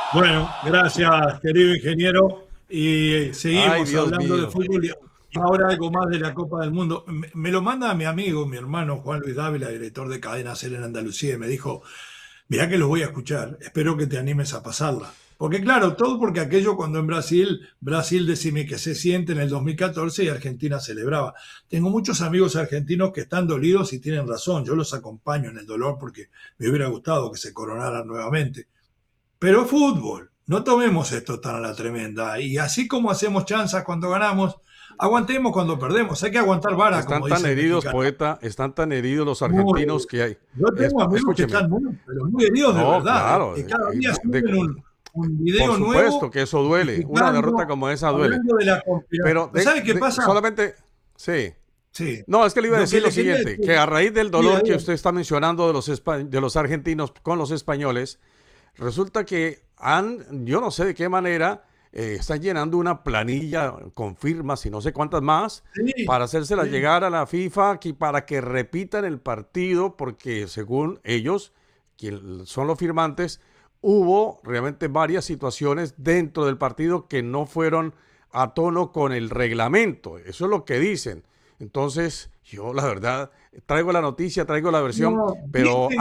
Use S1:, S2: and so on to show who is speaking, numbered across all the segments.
S1: Bueno, gracias, querido ingeniero. Y
S2: Ay,
S1: seguimos
S2: Dios
S1: hablando de
S2: mío.
S1: fútbol y ahora algo más de la Copa del Mundo. Me lo manda mi amigo, mi hermano Juan Luis Dávila, director de Cadena Ser en Andalucía, y me dijo, mirá que los voy a escuchar, espero que te animes a pasarla. Porque claro, todo porque aquello cuando en Brasil decime que se siente en el 2014 y Argentina celebraba. Tengo muchos amigos argentinos que están dolidos y tienen razón, yo los acompaño en el dolor porque me hubiera gustado que se coronaran nuevamente. Pero fútbol, no tomemos esto tan a la tremenda. Y así como hacemos chanzas cuando ganamos, aguantemos cuando perdemos. Hay que aguantar vara,
S2: Están
S1: como
S2: tan
S1: dice el
S2: heridos,
S1: mexicano.
S2: poeta, están tan heridos los
S1: Muy,
S2: argentinos que hay.
S1: yo tengo amigos que
S2: Escúcheme.
S1: están muy, pero muy heridos de
S2: No,
S1: verdad,
S2: claro.
S1: que cada día suben un
S2: Por
S1: video
S2: supuesto
S1: nuevo
S2: que eso duele. Una derrota
S1: justificando,
S2: como esa duele.
S1: hablando de la conspiración.
S2: Pero
S1: ¿Sabe qué pasa?
S2: solamente, sí.
S1: Sí.
S2: No, es que le iba a
S1: Lo que
S2: decir lo
S1: le quería
S2: siguiente, que
S1: decir,
S2: a raíz del
S1: diga,
S2: dolor que
S1: diga.
S2: usted está mencionando de de los argentinos con los españoles, resulta que yo no sé de qué manera, están llenando una planilla con firmas y no sé cuántas más
S1: Sí,
S2: para hacérsela
S1: sí.
S2: llegar a la FIFA para que repitan el partido, porque según ellos, quienes son los firmantes, hubo realmente varias situaciones dentro del partido que no fueron a tono con el reglamento. Eso es lo que dicen. Entonces, yo la verdad traigo la noticia, traigo la versión,
S1: No,
S2: pero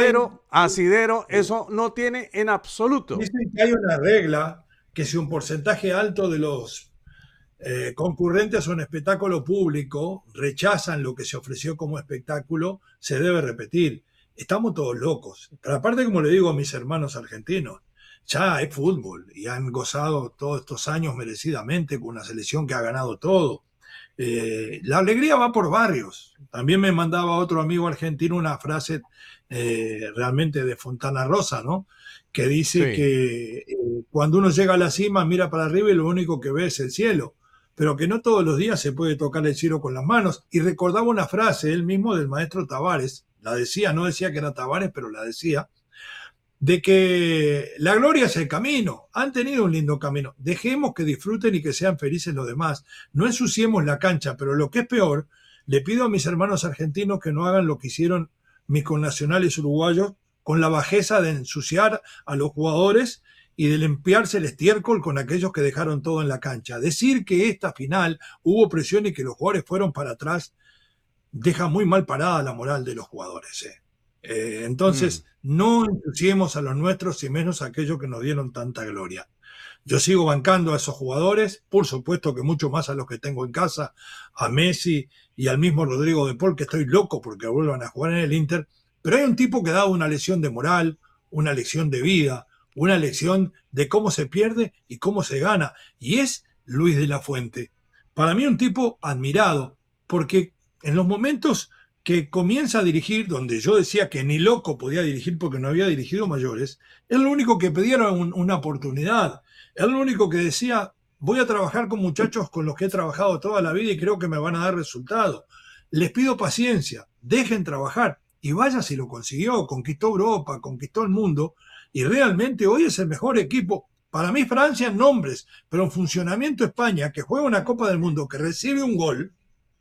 S2: asidero, eso no tiene en absoluto.
S1: dicen que hay una regla que si un porcentaje alto de los concurrentes a un espectáculo público rechazan lo que se ofreció como espectáculo, se debe repetir. Estamos todos locos. Pero aparte, como le digo a mis hermanos argentinos, ya es fútbol y han gozado todos estos años merecidamente con una selección que ha ganado todo. La alegría va por barrios. También me mandaba otro amigo argentino una frase realmente de Fontana Rosa, ¿no? Que dice
S2: Sí,
S1: que cuando uno llega a la cima mira para arriba y lo único que ve es el cielo, pero que no todos los días se puede tocar el cielo con las manos. Y recordaba una frase él mismo del maestro Tavares, la decía, no decía que era Tavares, pero la decía, de que la gloria es el camino. Han tenido un lindo camino. Dejemos que disfruten y que sean felices los demás. No ensuciemos la cancha, pero lo que es peor, le pido a mis hermanos argentinos que no hagan lo que hicieron mis connacionales uruguayos con la bajeza de ensuciar a los jugadores y de limpiarse el estiércol con aquellos que dejaron todo en la cancha. Decir que esta final hubo presión y que los jugadores fueron para atrás deja muy mal parada la moral de los jugadores.
S2: mm,
S1: Entonces, no ensuciemos a los nuestros y menos a aquellos que nos dieron tanta gloria. Yo sigo bancando a esos jugadores, por supuesto que mucho más a los que tengo en casa, a Messi y al mismo Rodrigo de Paul, que estoy loco porque vuelvan a jugar en el Inter, pero hay un tipo que ha dado una lección de moral, una lección de vida, una lección de cómo se pierde y cómo se gana, y es Luis de la Fuente. Para mí un tipo admirado, porque en los momentos que comienza a dirigir, donde yo decía que ni loco podía dirigir porque no había dirigido mayores, él lo único que pedía era una oportunidad. Él lo único que decía, voy a trabajar con muchachos con los que he trabajado toda la vida y creo que me van a dar resultados. Les pido paciencia, dejen trabajar. Y vaya si lo consiguió, conquistó Europa, conquistó el mundo y realmente hoy es el mejor equipo. Para mí Francia en nombres, pero en funcionamiento España, que juega una Copa del Mundo, que recibe un gol,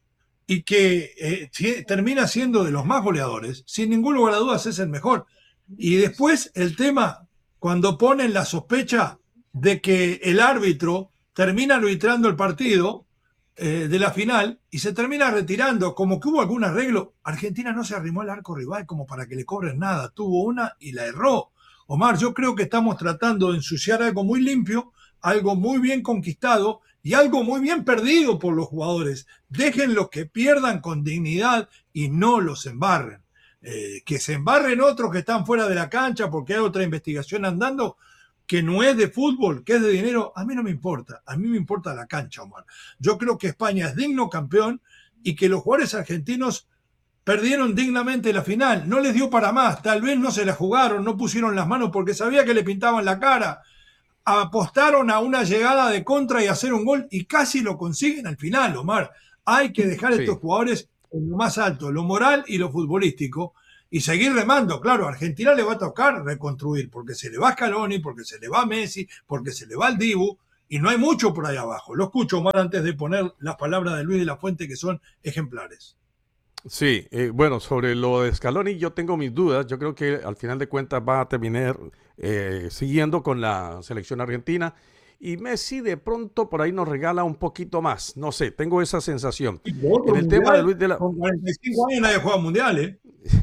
S1: y que termina siendo de los más goleadores, sin ningún lugar a dudas es el mejor. Y después el tema, cuando ponen la sospecha de que el árbitro termina arbitrando el partido de la final y se termina retirando, como que hubo algún arreglo, Argentina no se arrimó al arco rival como para que le cobren nada, tuvo una y la erró. Omar, yo creo que estamos tratando de ensuciar algo muy limpio, algo muy bien conquistado y algo muy bien perdido por los jugadores. Déjenlos que pierdan con dignidad y no los embarren. Que se embarren otros que están fuera de la cancha porque hay otra investigación andando que no es de fútbol, que es de dinero, a mí no me importa. A mí me importa la cancha, Omar. Yo creo que España es digno campeón y que los jugadores argentinos perdieron dignamente la final. No les dio para más. Tal vez no se la jugaron, no pusieron las manos porque sabía que le pintaban la cara. Apostaron a una llegada de contra y hacer un gol y casi lo consiguen al final, Omar. Hay que dejar a estos
S2: sí.
S1: jugadores en lo más alto, lo moral y lo futbolístico, y seguir remando. Claro, a Argentina le va a tocar reconstruir, porque se le va Scaloni, porque se le va Messi, porque se le va el Dibu, y no hay mucho por ahí abajo. Lo escucho, Omar, antes de poner las palabras de Luis de la Fuente, que son ejemplares.
S2: Sí, bueno, sobre lo de Scaloni yo tengo mis dudas. Yo creo que al final de cuentas va a terminar siguiendo con la selección argentina y Messi de pronto por ahí nos regala un poquito más. No sé, tengo esa sensación.
S1: Y por
S2: En
S1: otro
S2: el tema de
S1: mundial,
S2: Luis de la...
S1: con 45 años nadie juega mundiales.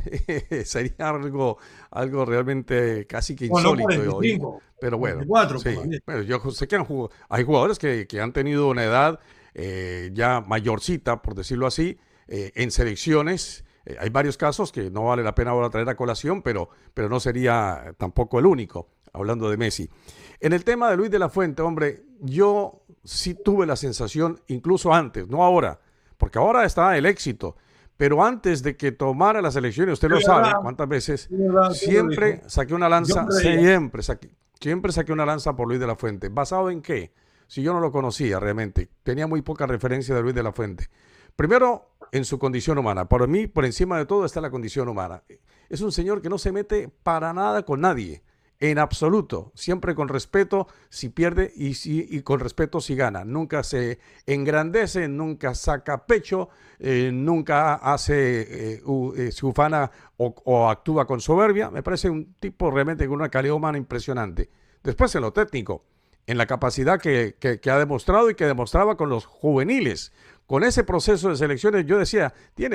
S2: sería algo realmente casi que
S1: No, no
S2: insólito.
S1: 45,
S2: Pero bueno,
S1: 44 por
S2: sí.
S1: ahí.
S2: Bueno, yo sé que hay jugadores que han tenido una edad ya mayorcita, por decirlo así, en selecciones. Hay varios casos que no vale la pena ahora traer a colación, pero no sería tampoco el único, hablando de Messi. En el tema de Luis de la Fuente, hombre, yo sí tuve la sensación, incluso antes, no ahora, porque ahora está el éxito, pero antes de que tomara la selección, y usted lo
S1: Es
S2: sabe,
S1: verdad,
S2: cuántas veces,
S1: es verdad, usted lo
S2: siempre
S1: dijo.
S2: saqué una
S1: Yo
S2: lanza,
S1: creía.
S2: siempre saqué una lanza por Luis de la Fuente. ¿Basado en qué? Si yo no lo conocía realmente, tenía muy poca referencia de Luis de la Fuente. Primero, en su condición humana. Para mí, por encima de todo está la condición humana. Es un señor que no se mete para nada con nadie, en absoluto. Siempre con respeto si pierde y con respeto si gana. Nunca se engrandece, nunca saca pecho, nunca hace se ufana o actúa con soberbia. Me parece un tipo realmente con una calidad humana impresionante. Después en lo técnico, en la capacidad que ha demostrado y que demostraba con los juveniles. Con ese proceso de selecciones yo decía,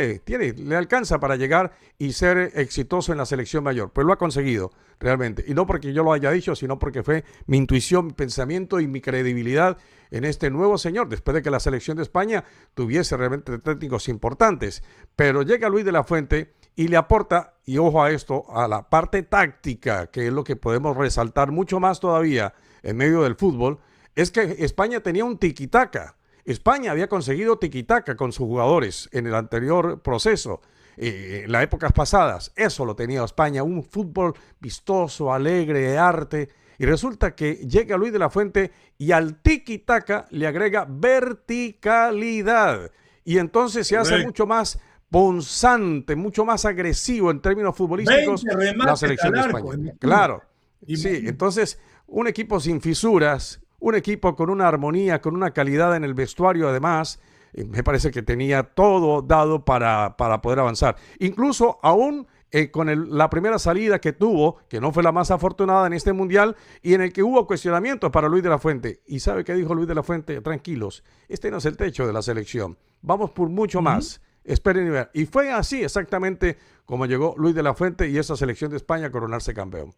S2: le alcanza para llegar y ser exitoso en la selección mayor. Pues lo ha conseguido realmente. Y no porque yo lo haya dicho, sino porque fue mi intuición, mi pensamiento y mi credibilidad en este nuevo señor, después de que la selección de España tuviese realmente técnicos importantes. Pero llega Luis de la Fuente y le aporta, y ojo a esto, a la parte táctica, que es lo que podemos resaltar mucho más todavía en medio del fútbol, es que España tenía un tiquitaca. España había conseguido tiquitaca con sus jugadores en el anterior proceso, en las épocas pasadas. Eso lo tenía España, un fútbol vistoso, alegre, de arte. Y resulta que llega Luis de la Fuente y al tiquitaca le agrega verticalidad. Y entonces se hace
S1: Correcto.
S2: mucho más punzante, mucho más agresivo en términos futbolísticos
S1: 20
S2: la
S1: remates
S2: selección
S1: al
S2: de
S1: arco,
S2: España.
S1: imagínate.
S2: Claro, sí,
S1: Imagínate.
S2: entonces un equipo sin fisuras, un equipo con una armonía, con una calidad en el vestuario además, me parece que tenía todo dado para poder avanzar. Incluso aún con la primera salida que tuvo, que no fue la más afortunada en este mundial, y en el que hubo cuestionamientos para Luis de la Fuente. ¿Y sabe qué dijo Luis de la Fuente? Tranquilos, este no es el techo de la selección, vamos por mucho
S1: Ujú.
S2: más. Esperen y vean. Y fue así exactamente como llegó Luis de la Fuente y esa selección de España a coronarse campeón.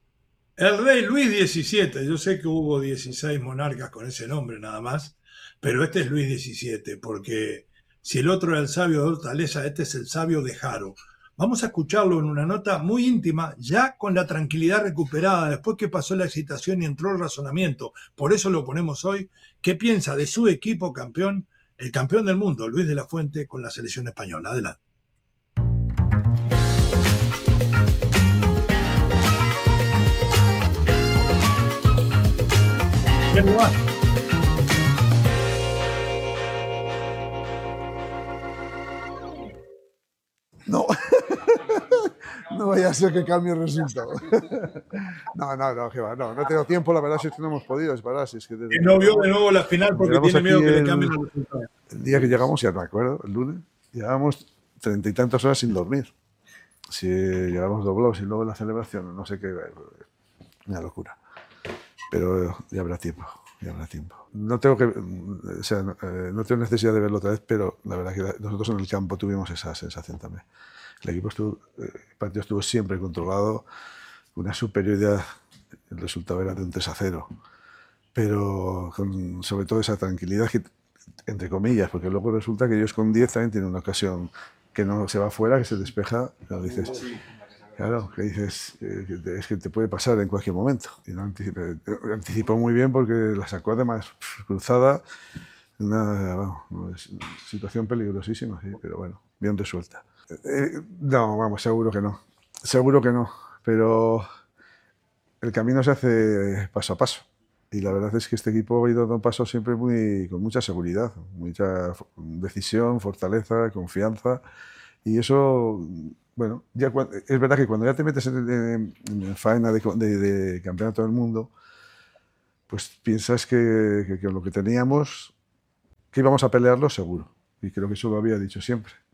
S1: El rey Luis XVII, yo sé que hubo 16 monarcas con ese nombre nada más, pero este es Luis XVII, porque si el otro era el sabio de Hortaleza, este es el sabio de Jaro. Vamos a escucharlo en una nota muy íntima, ya con la tranquilidad recuperada, después que pasó la excitación y entró el razonamiento. Por eso lo ponemos hoy. ¿Qué piensa de su equipo campeón, el campeón del mundo, Luis de la Fuente, con la selección española? Adelante. Bien, Luis.
S3: No, no vaya a ser que cambie el resultado. No, que va, no tengo tiempo, la verdad, si es que no hemos podido, es verdad, si es que
S1: Que no vio de nuevo la final porque
S3: llegamos
S1: tiene
S3: aquí
S1: miedo que le cambien los resultados.
S3: el día que llegamos, ya me acuerdo, el lunes, llevábamos 30 y tantas horas sin dormir. Si llegamos doblados y luego la celebración, no sé qué, una locura. Pero ya habrá tiempo, ya habrá tiempo. No tengo que, o sea, no tengo necesidad de verlo otra vez, pero la verdad que nosotros en el campo tuvimos esa sensación también. El equipo estuvo, el partido estuvo siempre controlado, una superioridad, el resultado era de un 3-0, pero con sobre todo esa tranquilidad, que, entre comillas, porque luego resulta que ellos con 10 también tienen una ocasión que no se va fuera, que se despeja, pero dices, claro, que dices, es que te puede pasar en cualquier momento. Y no anticipó muy bien porque la sacó además cruzada, una situación peligrosísima, sí, pero bueno, bien resuelta. No, vamos, seguro que no, pero el camino se hace paso a paso. Y la verdad es que este equipo ha ido dando pasos siempre con mucha seguridad, mucha decisión, fortaleza, confianza. Y eso, bueno, es verdad que cuando ya te metes en faena de campeonato del mundo, pues piensas que lo que teníamos, que íbamos a pelearlo seguro. Y creo que eso lo había dicho siempre.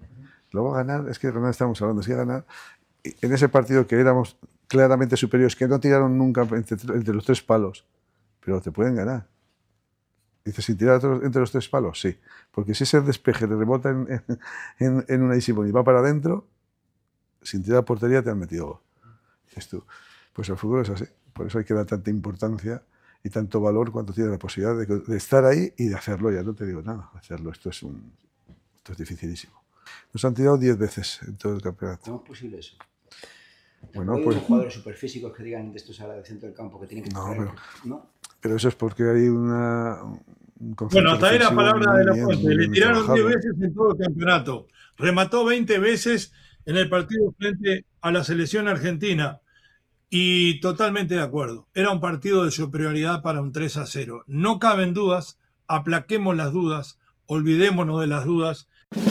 S3: Luego ganar, es que Ronald estamos hablando, es que ganar en ese partido que éramos claramente superiores, que no tiraron nunca entre los 3 palos, pero te pueden ganar. Dices, ¿sin tirar entre los 3 palos? Sí. Porque si ese despeje le rebota en una easy y va para adentro, sin tirar a portería te han metido gol. Dices tú, pues el fútbol es así. Por eso hay que dar tanta importancia y tanto valor cuando tienes la posibilidad de estar ahí y de hacerlo. Ya no te digo nada, hacerlo. Esto es dificilísimo. Nos han tirado 10 veces en todo el campeonato.
S4: ¿Cómo es posible eso?
S3: Bueno,
S4: ¿Hay
S3: pues,
S4: unos jugadores superfísicos que digan de estos a la del centro del campo que tienen que
S3: no,
S4: ¿no?
S3: pero eso es porque hay un concepto.
S1: Bueno, hasta ahí la palabra de la
S3: muy
S1: fuente.
S3: bien
S1: Le tiraron 10
S3: trabajado.
S1: veces en todo el campeonato. Remató 20 veces en el partido frente a la selección argentina. Y totalmente de acuerdo. Era un partido de superioridad para un 3-0. No caben dudas. Aplaquemos las dudas. Olvidémonos de las dudas.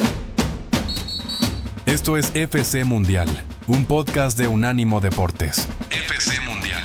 S5: Esto es FC Mundial, un podcast de Unánimo Deportes. FC Mundial.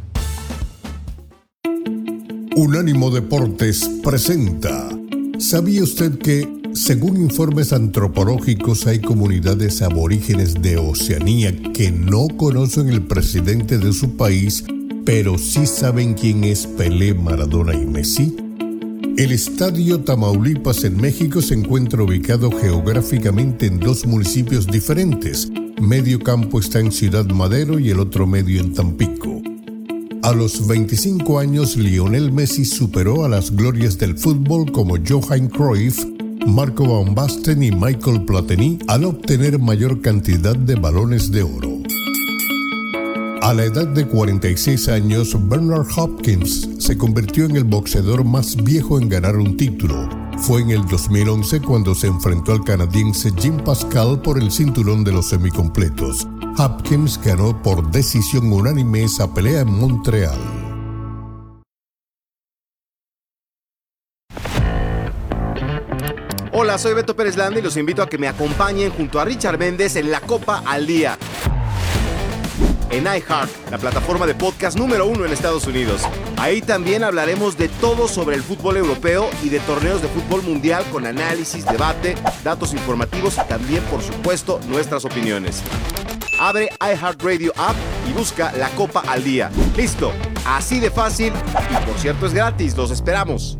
S6: Unánimo Deportes presenta. ¿Sabía usted que, según informes antropológicos, hay comunidades aborígenes de Oceanía que no conocen el presidente de su país, pero sí saben quién es Pelé, Maradona y Messi? El Estadio Tamaulipas en México se encuentra ubicado geográficamente en 2 municipios diferentes. Medio campo está en Ciudad Madero y el otro medio en Tampico. A los 25 años, Lionel Messi superó a las glorias del fútbol como Johan Cruyff, Marco Van Basten y Michael Platini al obtener mayor cantidad de balones de oro. A la edad de 46 años, Bernard Hopkins se convirtió en el boxeador más viejo en ganar un título. Fue en el 2011 cuando se enfrentó al canadiense Jim Pascal por el cinturón de los semicompletos. Hopkins ganó por decisión unánime esa pelea en Montreal.
S7: Hola, soy Beto Pérez Landa y los invito a que me acompañen junto a Richard Méndez en La Copa al Día. En iHeart, la plataforma de podcast número 1 en Estados Unidos. Ahí también hablaremos de todo sobre el fútbol europeo y de torneos de fútbol mundial con análisis, debate, datos informativos y también, por supuesto, nuestras opiniones. Abre iHeartRadio App y busca La Copa al Día. ¡Listo! Así de fácil y, por cierto, es gratis. ¡Los esperamos!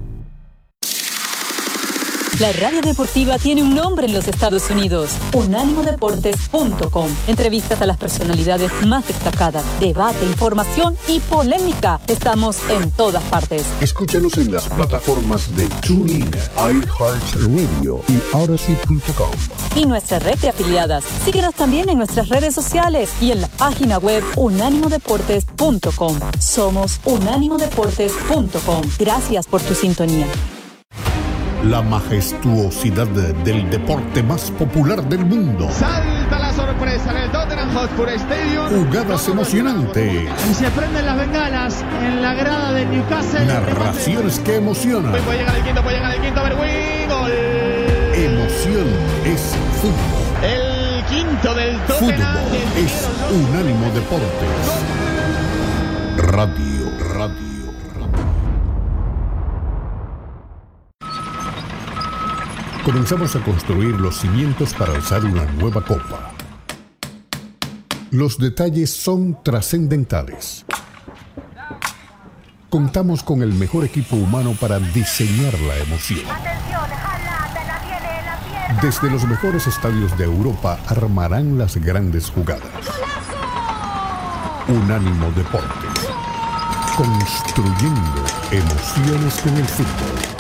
S8: La radio deportiva tiene un nombre en los Estados Unidos, unánimodeportes.com. Entrevistas a las personalidades más destacadas, debate, información y polémica. Estamos en todas partes.
S6: Escúchanos en las plataformas de TuneIn, iHeartRadio y Odyssey.com.
S8: Y nuestra red de afiliadas. Síguenos también en nuestras redes sociales y en la página web unánimodeportes.com. Somos unánimodeportes.com. Gracias por tu sintonía.
S6: La majestuosidad del deporte más popular del mundo.
S9: Salta la sorpresa en el Tottenham Hotspur Stadium.
S6: Jugadas emocionantes.
S9: Y se prenden las bengalas en la grada de Newcastle.
S6: Narraciones que emocionan.
S9: Puede llegar el quinto, Berwin. Gol.
S6: Emoción es fútbol.
S9: El quinto del Tottenham.
S6: Fútbol es Unánimo Deportes. Radio. Comenzamos a construir los cimientos para alzar una nueva copa. Los detalles son trascendentales. Contamos con el mejor equipo humano para diseñar la emoción. Desde los mejores estadios de Europa armarán las grandes jugadas. Unánimo Deportes. Construyendo emociones con el fútbol.